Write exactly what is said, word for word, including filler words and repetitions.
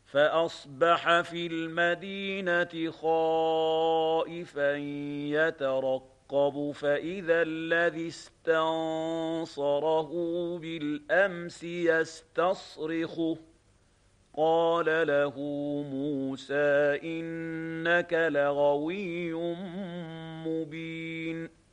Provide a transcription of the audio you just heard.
فأصبح في المدينة خائفا يترقب فإذا الذي استنصره بالأمس يستصرخه قال له موسى إنك لغوي مبين